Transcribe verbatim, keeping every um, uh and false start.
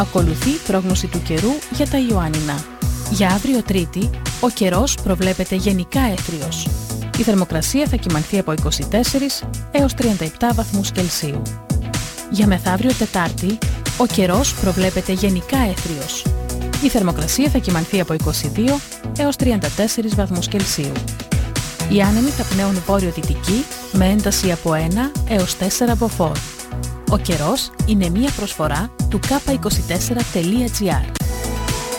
Ακολουθεί πρόγνωση του καιρού για τα Ιωάννινα. Για αύριο Τρίτη, ο καιρός προβλέπεται γενικά έθριος. Η θερμοκρασία θα κυμανθεί από είκοσι τέσσερις έως τριάντα επτά βαθμούς Κελσίου. Για μεθαύριο Τετάρτη, ο καιρός προβλέπεται γενικά έθριος. Η θερμοκρασία θα κυμανθεί από είκοσι δύο έως τριάντα τέσσερις βαθμούς Κελσίου. Οι άνεμοι θα πνέουν βόρειο-δυτική με ένταση από ένα έως τέσσερα μποφόρ. Ο καιρός είναι μία προσφορά του κάπα είκοσι τέσσερα τελεία τζι άρ.